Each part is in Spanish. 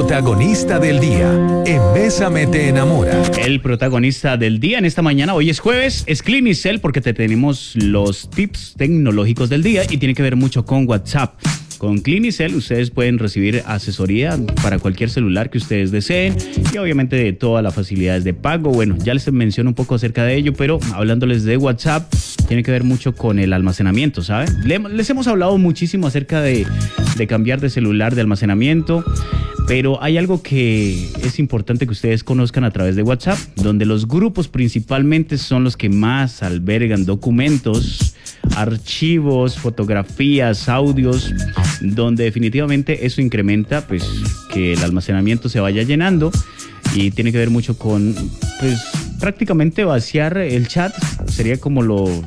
protagonista del día en Bésame te enamora. El protagonista del día en esta mañana, hoy es jueves, es Clinicel porque te tenemos los tips tecnológicos del día y tiene que ver mucho con WhatsApp. Con Clinicel ustedes pueden recibir asesoría para cualquier celular que ustedes deseen y obviamente de todas las facilidades de pago. Bueno, ya les menciono un poco acerca de ello, pero hablándoles de WhatsApp, tiene que ver mucho con el almacenamiento, ¿saben? Les hemos hablado muchísimo acerca de cambiar de celular, de almacenamiento, pero hay algo que es importante que ustedes conozcan a través de WhatsApp, donde los grupos principalmente son los que más albergan documentos, archivos, fotografías, audios, donde definitivamente eso incrementa pues que el almacenamiento se vaya llenando y tiene que ver mucho con pues prácticamente vaciar el chat. Sería como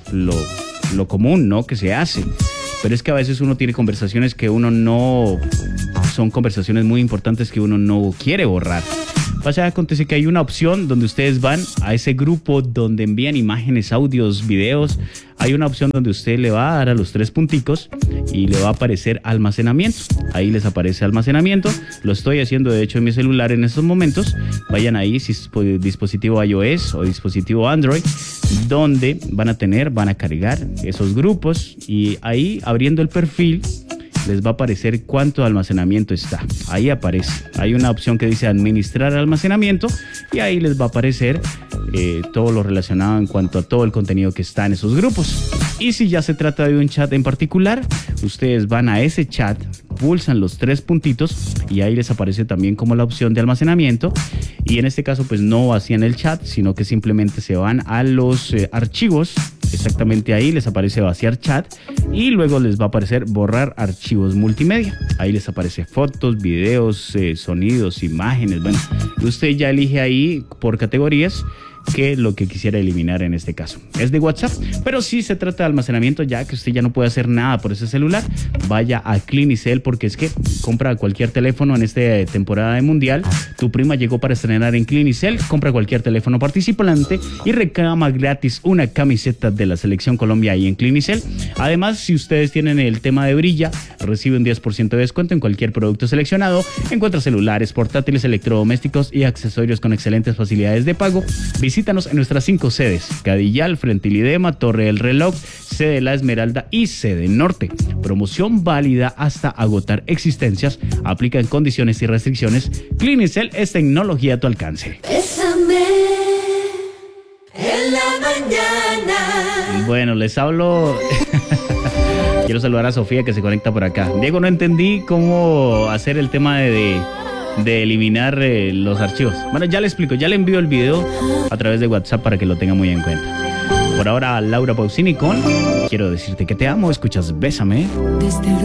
lo común, ¿no? Que se hace, pero es que a veces uno tiene conversaciones que uno no, son conversaciones muy importantes que uno no quiere borrar. Pasa, acontece que hay una opción donde ustedes van a ese grupo donde envían imágenes, audios, videos. Hay una opción donde usted le va a dar a los 3 punticos y le va a aparecer almacenamiento. Ahí les aparece almacenamiento. Lo estoy haciendo de hecho en mi celular en estos momentos. Vayan ahí si es dispositivo iOS o dispositivo Android, donde van a cargar esos grupos y ahí abriendo el perfil les va a aparecer cuánto almacenamiento está. Ahí aparece. Hay una opción que dice administrar almacenamiento y ahí les va a aparecer todo lo relacionado en cuanto a todo el contenido que está en esos grupos. Y si ya se trata de un chat en particular, ustedes van a ese chat, pulsan los 3 puntitos y ahí les aparece también como la opción de almacenamiento. Y en este caso pues no vacían el chat, sino que simplemente se van a los archivos. Exactamente ahí les aparece vaciar chat y luego les va a aparecer borrar archivos multimedia. Ahí les aparece fotos, videos, sonidos, imágenes. Bueno, usted ya elige ahí por categorías que lo que quisiera eliminar en este caso. Es de WhatsApp, pero si se trata de almacenamiento, ya que usted ya no puede hacer nada por ese celular, vaya a Clinicel, porque es que compra cualquier teléfono en esta temporada de mundial. Tu prima llegó para estrenar en Clinicel, compra cualquier teléfono participante y reclama gratis una camiseta de la Selección Colombia ahí en Clinicel. Además, si ustedes tienen el tema de Brilla, recibe un 10% de descuento en cualquier producto seleccionado. Encuentra celulares, portátiles, electrodomésticos y accesorios con excelentes facilidades de pago. Visítanos en nuestras 5 sedes: Cadillal, Frente Lidema, Torre del Reloj, sede La Esmeralda y sede Norte. Promoción válida hasta agotar existencias. Aplican condiciones y restricciones. Clinicel es tecnología a tu alcance. Bésame en la mañana. Bueno, les hablo. Quiero saludar a Sofía que se conecta por acá. Diego, no entendí cómo hacer el tema de eliminar los archivos. Bueno, ya le explico, ya le envío el video a través de WhatsApp para que lo tenga muy en cuenta. Por ahora, Laura Pausini con Quiero decirte que te amo. Escuchas Bésame.